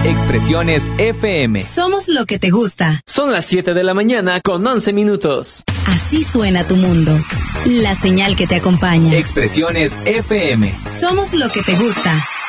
Expresiones FM. Somos lo que te gusta. Son las 7 de la mañana con 11 minutos. Así suena tu mundo. La señal que te acompaña. Expresiones FM. Somos lo que te gusta.